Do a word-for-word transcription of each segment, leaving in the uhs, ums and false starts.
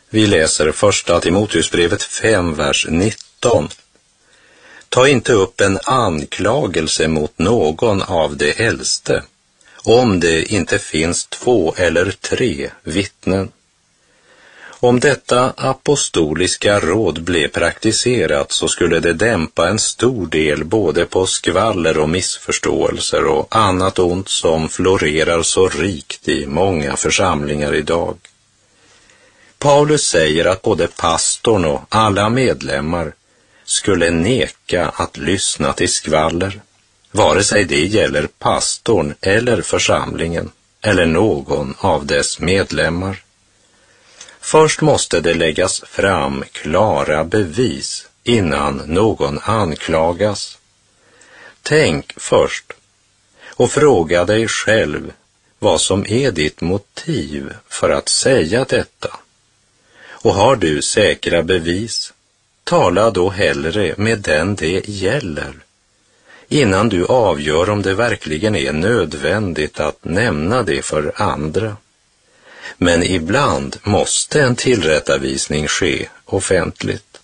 Vi läser första Timoteusbrevet fem, vers nitton. Ta inte upp en anklagelse mot någon av de äldste, om det inte finns två eller tre vittnen. Om detta apostoliska råd blev praktiserat så skulle det dämpa en stor del både på skvaller och missförståelser och annat ont som florerar så rikt i många församlingar idag. Paulus säger att både pastorn och alla medlemmar skulle neka att lyssna till skvaller, vare sig det gäller pastorn eller församlingen eller någon av dess medlemmar. Först måste det läggas fram klara bevis innan någon anklagas. Tänk först och fråga dig själv vad som är ditt motiv för att säga detta. Och har du säkra bevis, tala då hellre med den det gäller, innan du avgör om det verkligen är nödvändigt att nämna det för andra. Men ibland måste en tillrättavisning ske offentligt.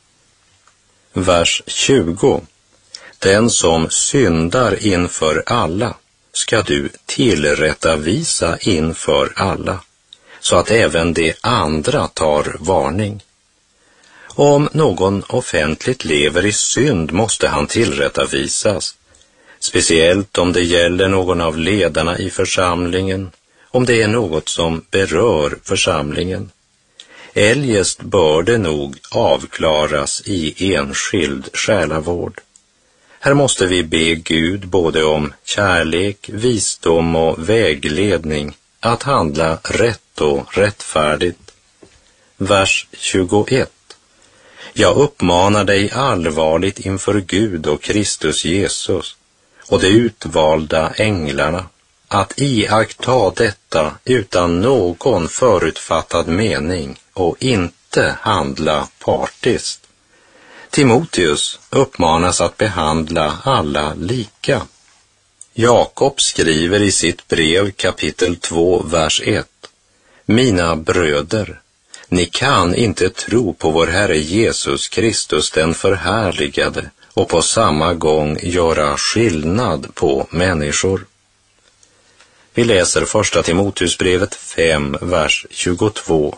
Vers tjugo. Den som syndar inför alla ska du tillrättavisa inför alla, så att även de andra tar varning. Om någon offentligt lever i synd måste han tillrättavisas, speciellt om det gäller någon av ledarna i församlingen, om det är något som berör församlingen. Eljest bör det nog avklaras i enskild själavård. Här måste vi be Gud både om kärlek, visdom och vägledning att handla rätt och rättfärdigt. Vers tjugoett. Jag uppmanar dig allvarligt inför Gud och Kristus Jesus och de utvalda änglarna att iaktta detta utan någon förutfattad mening och inte handla partiskt. Timoteus uppmanas att behandla alla lika. Jakob skriver i sitt brev kapitel två, vers ett. Mina bröder, ni kan inte tro på vår Herre Jesus Kristus den förhärligade och på samma gång göra skillnad på människor. Vi läser första Timoteusbrevet fem, vers tjugotvå.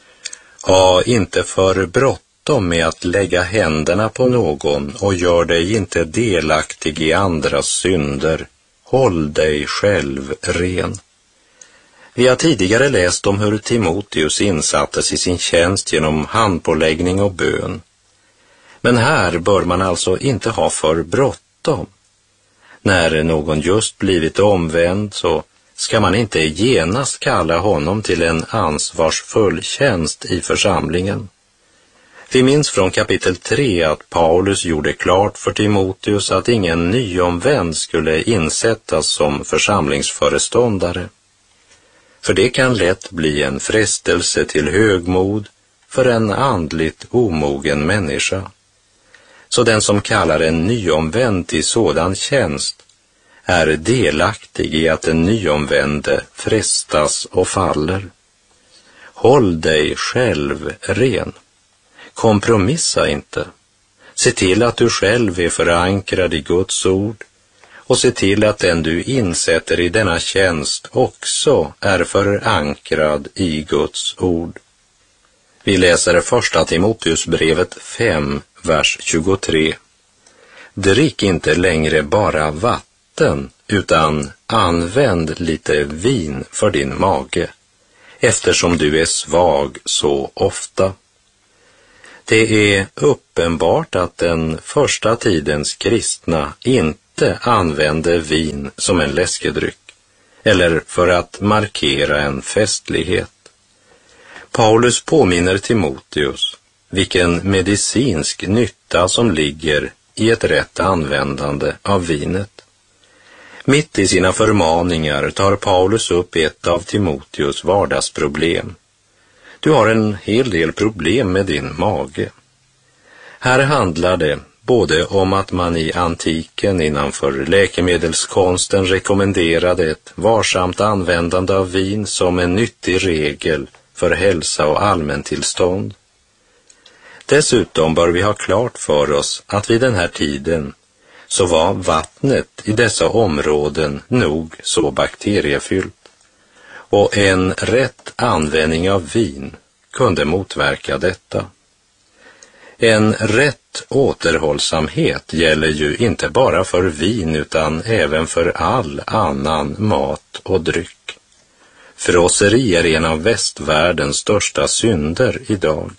Ha inte för bråttom med att lägga händerna på någon och gör dig inte delaktig i andras synder. Håll dig själv ren. Vi har tidigare läst om hur Timoteus insattes i sin tjänst genom handpåläggning och bön. Men här bör man alltså inte ha för bråttom. När någon just blivit omvänd så ska man inte genast kalla honom till en ansvarsfull tjänst i församlingen. Vi minns från kapitel tre att Paulus gjorde klart för Timoteus att ingen nyomvänd skulle insättas som församlingsföreståndare. För det kan lätt bli en frestelse till högmod för en andligt omogen människa. Så den som kallar en nyomvänd till sådan tjänst är delaktig i att den nyomvände frestas och faller. Håll dig själv ren. Kompromissa inte. Se till att du själv är förankrad i Guds ord och se till att den du insätter i denna tjänst också är förankrad i Guds ord. Vi läser första Timoteusbrevet fem, vers tjugotre. Drick inte längre bara vatten, utan använd lite vin för din mage, eftersom du är svag så ofta. Det är uppenbart att den första tidens kristna inte använde vin som en läskedryck eller för att markera en festlighet. Paulus påminner Timoteus vilken medicinsk nytta som ligger i ett rätt användande av vinet. Mitt i sina förmaningar tar Paulus upp ett av Timoteus vardagsproblem. Du har en hel del problem med din mage. Här handlar det både om att man i antiken innanför läkemedelskonsten rekommenderade ett varsamt användande av vin som en nyttig regel för hälsa och allmäntillstånd. Dessutom bör vi ha klart för oss att vid den här tiden så var vattnet i dessa områden nog så bakteriefyllt, och en rätt användning av vin kunde motverka detta. En rätt återhållsamhet gäller ju inte bara för vin utan även för all annan mat och dryck. Frosseri är en av västvärldens största synder idag.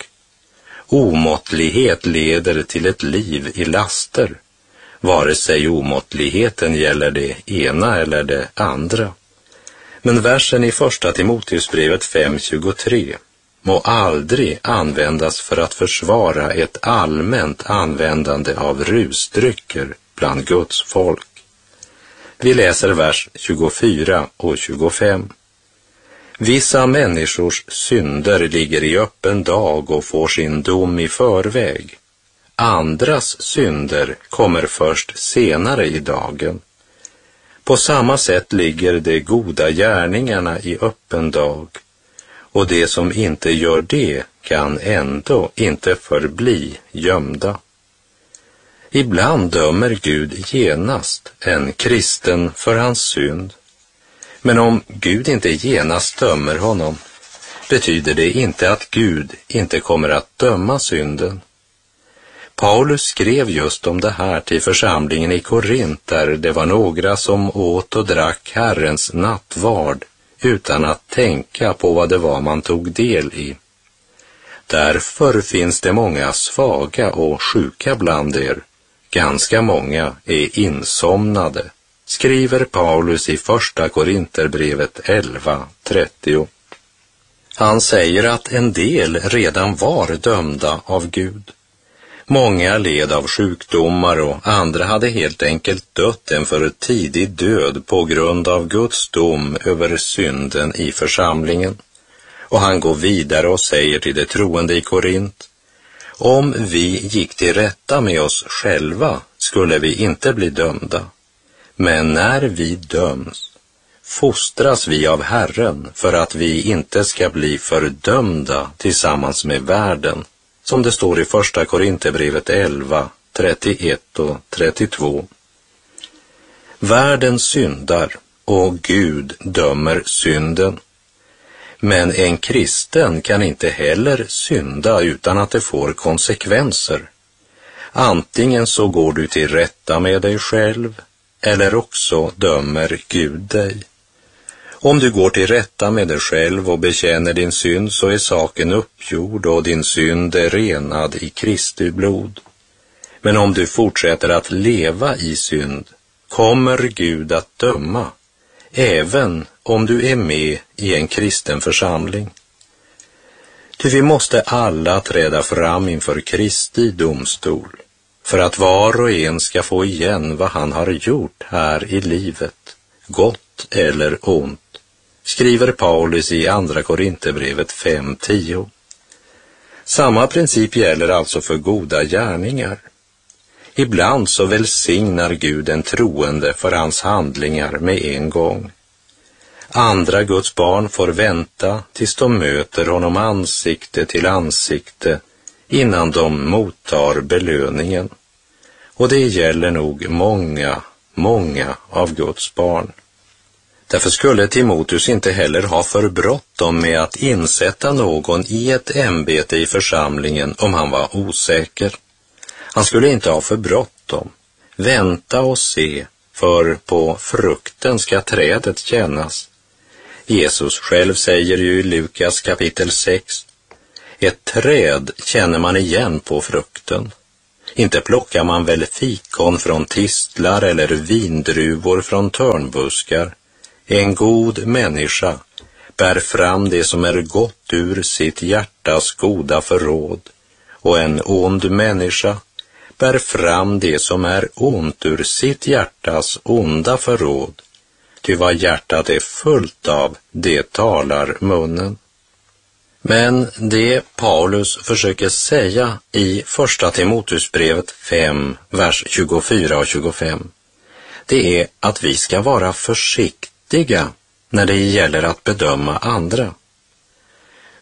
Omåttlighet leder till ett liv i laster, vare sig omåttligheten gäller det ena eller det andra. Men versen i första Timoteusbrevet fem tjugotre må aldrig användas för att försvara ett allmänt användande av rusdrycker bland Guds folk. Vi läser vers tjugofyra och tjugofem. Vissa människors synder ligger i öppen dag och får sin dom i förväg. Andras synder kommer först senare i dagen. På samma sätt ligger de goda gärningarna i öppen dag, och det som inte gör det kan ändå inte förbli gömda. Ibland dömer Gud genast en kristen för hans synd. Men om Gud inte genast dömer honom, betyder det inte att Gud inte kommer att döma synden. Paulus skrev just om det här till församlingen i Korint, där det var några som åt och drack Herrens nattvard utan att tänka på vad det var man tog del i. Därför finns det många svaga och sjuka bland er. Ganska många är insomnade, skriver Paulus i första Korinterbrevet elva trettio. Han säger att en del redan var dömda av Gud. Många led av sjukdomar och andra hade helt enkelt dött en för tidig död på grund av Guds dom över synden i församlingen. Och han går vidare och säger till de troende i Korint: om vi gick till rätta med oss själva skulle vi inte bli dömda. Men när vi döms fostras vi av Herren för att vi inte ska bli fördömda tillsammans med världen, som det står i första Korinterbrevet elva trettioett och trettiotvå. Världen syndar och Gud dömer synden. Men en kristen kan inte heller synda utan att det får konsekvenser. Antingen så går du till rätta med dig själv, eller också dömer Gud dig. Om du går till rätta med dig själv och bekänner din synd, så är saken uppgjord och din synd är renad i Kristi blod. Men om du fortsätter att leva i synd, kommer Gud att döma, även om du är med i en kristen församling. Ty vi måste alla träda fram inför Kristi domstol, för att var och en ska få igen vad han har gjort här i livet, gott eller ont, skriver Paulus i andra Korinterbrevet fem tio. Samma princip gäller alltså för goda gärningar. Ibland så välsignar Gud en troende för hans handlingar med en gång. Andra Guds barn får vänta tills de möter honom ansikte till ansikte innan de mottar belöningen. Och det gäller nog många, många av Guds barn. Därför skulle Timoteus inte heller ha för bråttom med att insätta någon i ett ämbete i församlingen om han var osäker. Han skulle inte ha för bråttom. Vänta och se, för på frukten ska trädet kännas. Jesus själv säger ju i Lukas kapitel sex: ett träd känner man igen på frukten. Inte plockar man väl fikon från tistlar eller vindruvor från törnbuskar. En god människa bär fram det som är gott ur sitt hjärtas goda förråd, och en ond människa bär fram det som är ont ur sitt hjärtas onda förråd. Ty vad hjärtat är fullt av, det talar munnen. Men det Paulus försöker säga i första Timoteusbrevet fem, vers tjugofyra och tjugofem, det är att vi ska vara försiktiga när det gäller att bedöma andra.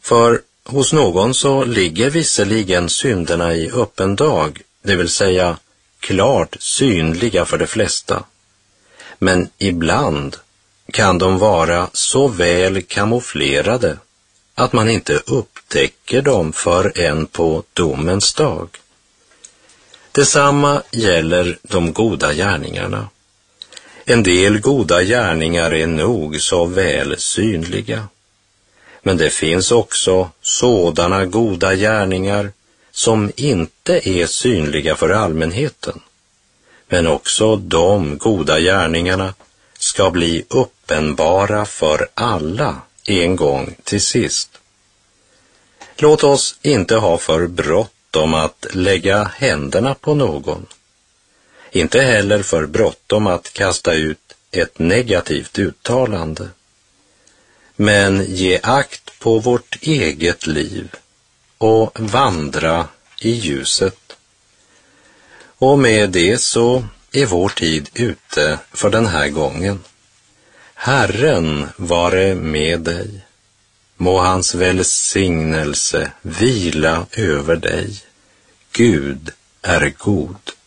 För hos någon så ligger visserligen synderna i öppen dag, det vill säga klart synliga för de flesta. Men ibland kan de vara så väl kamouflerade att man inte upptäcker dem förrän på domens dag. Detsamma gäller de goda gärningarna. En del goda gärningar är nog så väl synliga. Men det finns också sådana goda gärningar som inte är synliga för allmänheten. Men också de goda gärningarna ska bli uppenbara för alla en gång till sist. Låt oss inte ha för bråttom att lägga händerna på någon. Inte heller för bråttom att kasta ut ett negativt uttalande. Men ge akt på vårt eget liv och vandra i ljuset. Och med det så är vår tid ute för den här gången. Herren vare med dig. Må hans välsignelse vila över dig. Gud är god.